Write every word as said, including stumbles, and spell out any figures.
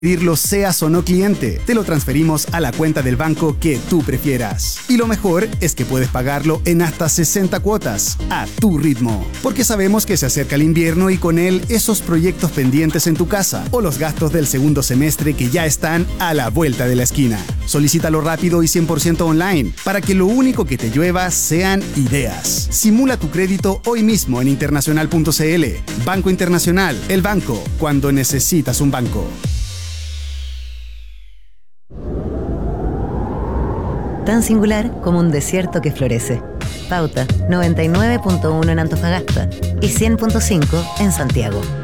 Pedirlo seas o no cliente, te lo transferimos a la cuenta del banco que tú prefieras. Y lo mejor es que puedes pagarlo en hasta sesenta cuotas, a tu ritmo. Porque sabemos que se acerca el invierno y con él esos proyectos pendientes en tu casa o los gastos del segundo semestre que ya están a la vuelta de la esquina. Solicítalo rápido y cien por ciento online para que lo único que te llueva sean ideas. Simula tu crédito hoy mismo en internacional punto c l. Banco Internacional, el banco cuando necesitas un banco. Tan singular como un desierto que florece. Pauta noventa y nueve punto uno en Antofagasta y cien punto cinco en Santiago.